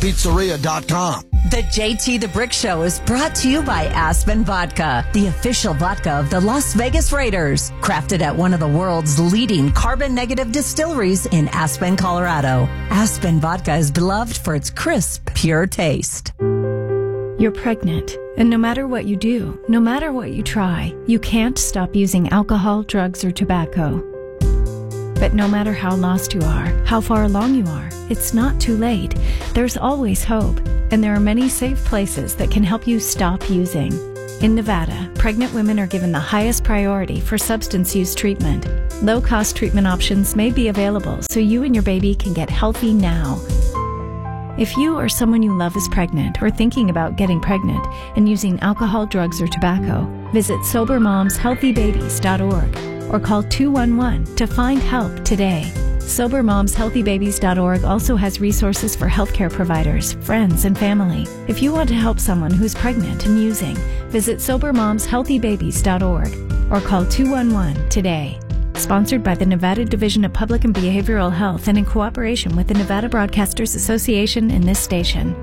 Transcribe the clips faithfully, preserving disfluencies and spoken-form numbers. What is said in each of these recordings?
pizzeria dot com. The J T The Brick Show is brought to you by Aspen Vodka, the official vodka of the Las Vegas Raiders. Crafted at one of the world's leading carbon-negative distilleries in Aspen, Colorado. Aspen Vodka is beloved for its crisp, pure taste. You're pregnant, and no matter what you do, no matter what you try, you can't stop using alcohol, drugs, or tobacco. But no matter how lost you are, how far along you are, it's not too late. There's always hope, and there are many safe places that can help you stop using. In Nevada, pregnant women are given the highest priority for substance use treatment. Low-cost treatment options may be available so you and your baby can get healthy now. If you or someone you love is pregnant or thinking about getting pregnant and using alcohol, drugs, or tobacco, visit sober moms healthy babies dot org or call two one one to find help today. sober moms healthy babies dot org also has resources for healthcare providers, friends, and family. If you want to help someone who's pregnant and using, visit sober moms healthy babies dot org or call two one one today. Sponsored by the Nevada Division of Public and Behavioral Health and in cooperation with the Nevada Broadcasters Association and this station.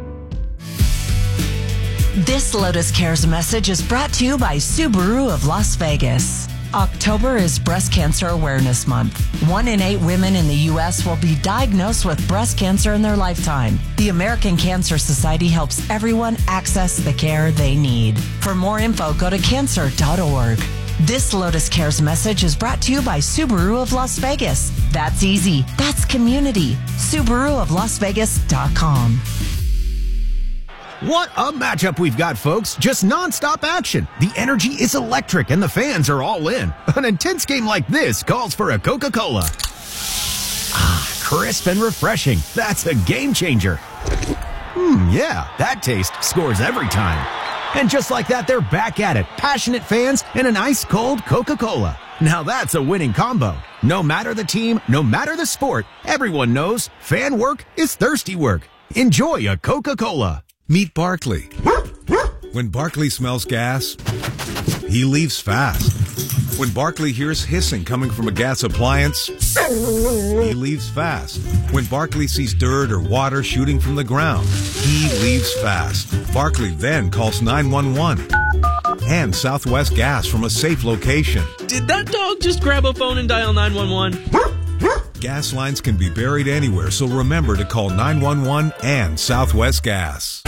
This Lotus Cares message is brought to you by Subaru of Las Vegas. October is Breast Cancer Awareness Month. One in eight women in the U S will be diagnosed with breast cancer in their lifetime. The American Cancer Society helps everyone access the care they need. For more info, go to cancer dot org. This Lotus Cares message is brought to you by Subaru of Las Vegas. That's easy. That's community. Subaru of Las Vegas dot com. What a matchup we've got, folks. Just nonstop action. The energy is electric and the fans are all in. An intense game like this calls for a Coca-Cola. Ah, crisp and refreshing. That's a game changer. Hmm, yeah, that taste scores every time. And just like that, they're back at it. Passionate fans and an ice-cold Coca-Cola. Now that's a winning combo. No matter the team, no matter the sport, everyone knows fan work is thirsty work. Enjoy a Coca-Cola. Meet Barkley. When Barkley smells gas, he leaves fast. When Barkley hears hissing coming from a gas appliance, he leaves fast. When Barkley sees dirt or water shooting from the ground, he leaves fast. Barkley then calls nine one one and Southwest Gas from a safe location. Did that dog just grab a phone and dial nine one one? Gas lines can be buried anywhere, so remember to call nine one one and Southwest Gas.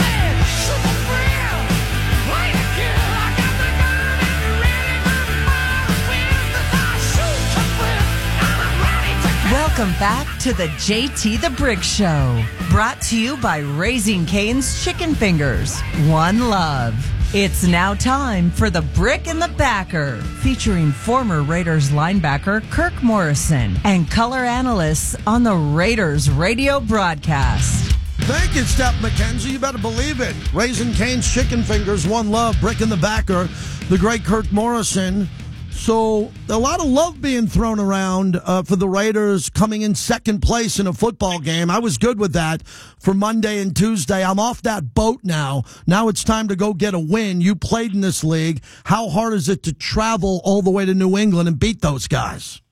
Welcome back to the J T The Brick Show. Brought to you by Raising Cane's Chicken Fingers. One love. It's now time for The Brick and the Backer, featuring former Raiders linebacker Kirk Morrison and color analysts on the Raiders radio broadcast. Thank you, Steph McKenzie. You better believe it. Raising Cane's Chicken Fingers, One Love, Brick and the Backer, the great Kirk Morrison. So a lot of love being thrown around uh, for the Raiders coming in second place in a football game. I was good with that for Monday and Tuesday. I'm off that boat now. Now it's time to go get a win. You played in this league. How hard is it to travel all the way to New England and beat those guys?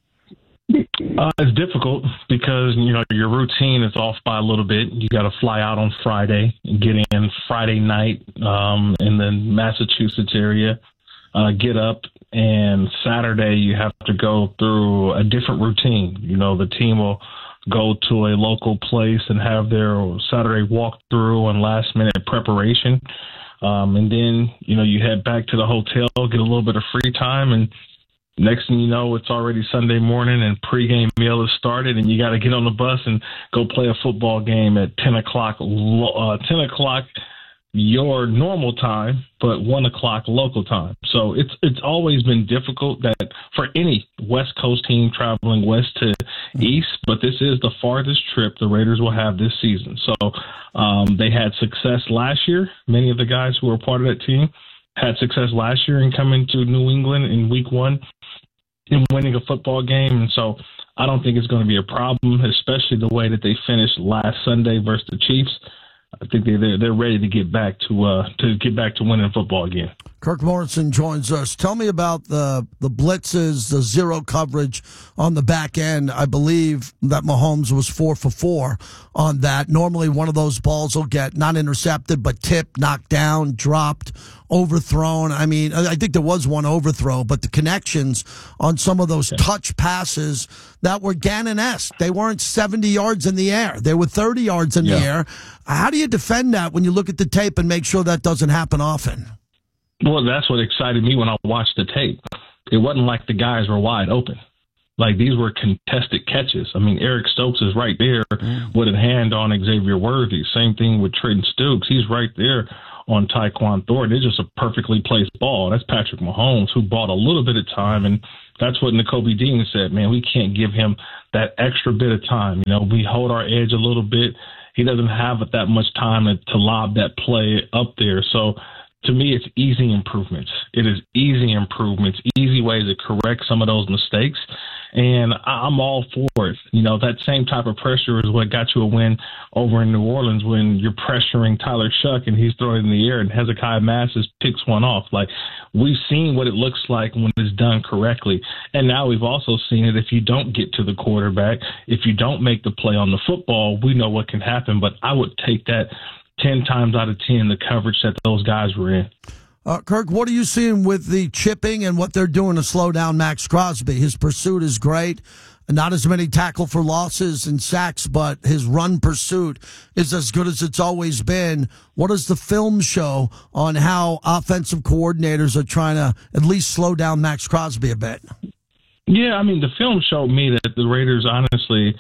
Uh, it's difficult because, you know, your routine is off by a little bit. You got to fly out on Friday and get in Friday night um, in the Massachusetts area, uh, get up. And Saturday, you have to go through a different routine. You know, the team will go to a local place and have their Saturday walkthrough and last-minute preparation. Um, and then, you know, you head back to the hotel, get a little bit of free time, and next thing you know, it's already Sunday morning and pregame meal has started, and you got to get on the bus and go play a football game at ten o'clock, uh, ten o'clock your normal time, but one o'clock local time. So it's it's always been difficult that for any West Coast team traveling west to east, but this is the farthest trip the Raiders will have this season. So um, they had success last year. Many of the guys who were part of that team had success last year in coming to New England in week one and winning a football game. And so I don't think it's going to be a problem, especially the way that they finished last Sunday versus the Chiefs. I think they they're, they're ready to get back to uh, to get back to winning football again. Kirk Morrison joins us. Tell me about the the blitzes, the zero coverage on the back end. I believe that Mahomes was four for four on that. Normally one of those balls will get not intercepted, but tipped, knocked down, dropped, overthrown. I mean, I think there was one overthrow, but the connections on some of those touch passes that were Gannon-esque. They weren't seventy yards in the air. They were thirty yards in yeah. the air. How do you defend that when you look at the tape and make sure that doesn't happen often? Well, that's what excited me when I watched the tape. It wasn't like the guys were wide open. Like, these were contested catches. I mean, Eric Stokes is right there mm. with a hand on Xavier Worthy. Same thing with Trenton Stukes. He's right there on Tyquan Thornton. It's just a perfectly placed ball. That's Patrick Mahomes, who bought a little bit of time, and that's what Nakobe Dean said. Man, we can't give him that extra bit of time. You know, we hold our edge a little bit. He doesn't have that much time to, to lob that play up there. So, to me, it's easy improvements. It is easy improvements, easy ways to correct some of those mistakes. And I'm all for it. You know, that same type of pressure is what got you a win over in New Orleans when you're pressuring Tyler Shuck and he's throwing it in the air and Hezekiah Masses picks one off. Like, we've seen what it looks like when it's done correctly. And now we've also seen it if you don't get to the quarterback, if you don't make the play on the football, we know what can happen. But I would take that ten times out of ten, the coverage that those guys were in. Uh, Kirk, what are you seeing with the chipping and what they're doing to slow down Max Crosby? His pursuit is great. Not as many tackle for losses and sacks, but his run pursuit is as good as it's always been. What does the film show on how offensive coordinators are trying to at least slow down Max Crosby a bit? Yeah, I mean, the film showed me that the Raiders, honestly,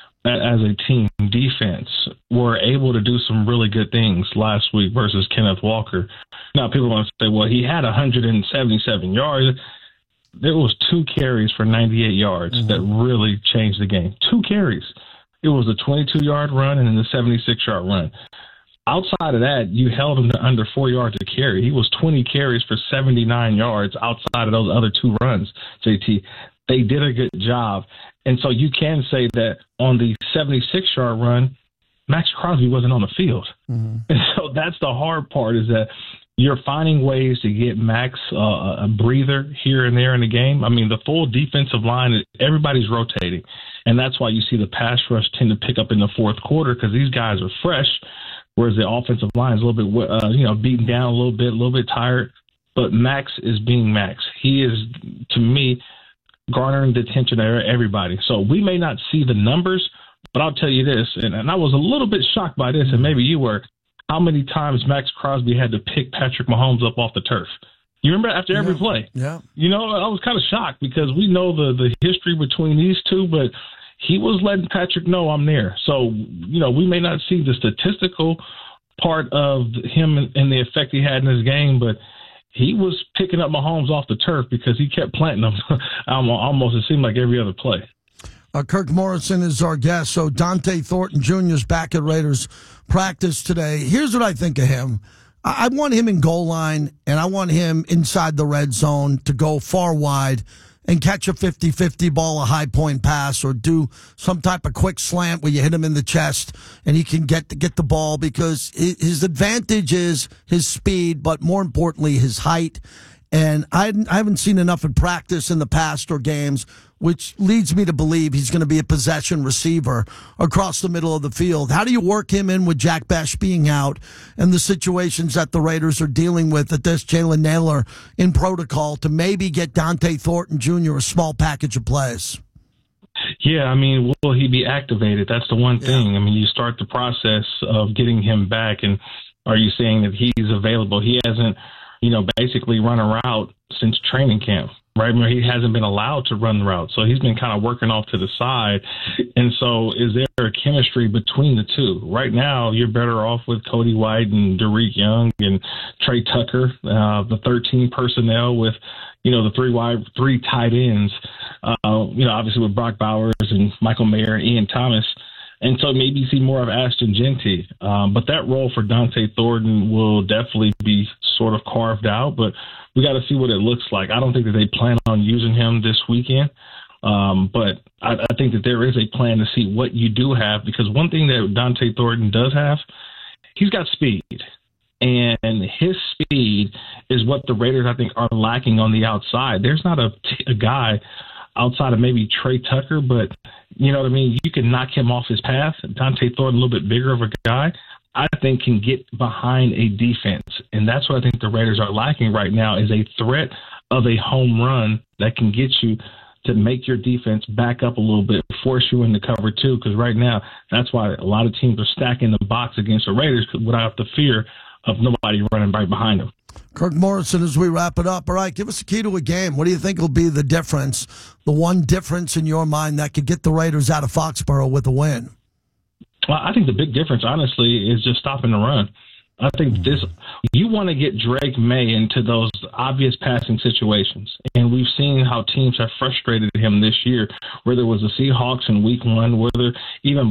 as a team defense, were able to do some really good things last week versus Kenneth Walker. Now, people want to say, well, he had one hundred seventy-seven yards. There was two carries for ninety-eight yards mm-hmm. that really changed the game. Two carries. It was a twenty-two-yard run and then the seventy-six-yard run. Outside of that, you held him to under four yards a carry. He was twenty carries for seventy-nine yards outside of those other two runs, J T. They did a good job. And so you can say that on the seventy-six-yard run, Max Crosby wasn't on the field. Mm-hmm. And so that's the hard part, is that you're finding ways to get Max uh, a breather here and there in the game. I mean, the full defensive line, everybody's rotating. And that's why you see the pass rush tend to pick up in the fourth quarter, because these guys are fresh, whereas the offensive line is a little bit, uh, you know, beaten down a little bit, a little bit tired. But Max is being Max. He is, to me, garnering the attention of everybody. So we may not see the numbers, but I'll tell you this, and, and I was a little bit shocked by this, and maybe you were, how many times Max Crosby had to pick Patrick Mahomes up off the turf. You remember after every yeah. play? Yeah. You know, I was kind of shocked because we know the, the history between these two, but he was letting Patrick know I'm there. So, you know, we may not see the statistical part of him and, and the effect he had in his game, but he was picking up Mahomes off the turf because he kept planting them almost, it seemed like, every other play. Uh, Kirk Morrison is our guest. So Dante Thornton Junior is back at Raiders practice today. Here's what I think of him. I, I want him in goal line, and I want him inside the red zone to go far wide and catch a fifty-fifty ball, a high point pass, or do some type of quick slant where you hit him in the chest and he can get to get the ball, because his advantage is his speed, but more importantly, his height. And I, I haven't seen enough in practice in the past or games, which leads me to believe he's going to be a possession receiver across the middle of the field. How do you work him in with Jack Bech being out and the situations that the Raiders are dealing with at this Jalen Nailor in protocol to maybe get Dante Thornton Junior a small package of plays? Yeah, I mean, will he be activated? That's the one thing. Yeah. I mean, you start the process of getting him back, and are you saying that he's available? He hasn't, you know, basically run a route since training camp, right? I mean, he hasn't been allowed to run the route. So he's been kind of working off to the side. And so is there a chemistry between the two? Right now, you're better off with Cody White and Derek Young and Trey Tucker, uh, the thirteen personnel with, you know, the three wide, three tight ends, uh, you know, obviously with Brock Bowers and Michael Mayer, Ian Thomas. And so maybe you see more of Ashton Jeanty. Um, but that role for Dante Thornton will definitely be sort of carved out. But we got to see what it looks like. I don't think that they plan on using him this weekend. Um, but I, I think that there is a plan to see what you do have. Because one thing that Dante Thornton does have, he's got speed. And his speed is what the Raiders, I think, are lacking on the outside. There's not a, a guy outside of maybe Trey Tucker, but you know what I mean? You can knock him off his path. Dante Thornton, a little bit bigger of a guy, I think can get behind a defense. And that's what I think the Raiders are lacking right now is a threat of a home run that can get you to make your defense back up a little bit, force you into cover two, because right now that's why a lot of teams are stacking the box against the Raiders without the fear of nobody running right behind them. Kirk Morrison, as we wrap it up, all right, give us a key to a game. What do you think will be the difference, the one difference in your mind that could get the Raiders out of Foxborough with a win? Well, I think the big difference, honestly, is just stopping the run. I think this, you want to get Drake May into those obvious passing situations. And we've seen how teams have frustrated him this year, whether it was the Seahawks in week one, whether even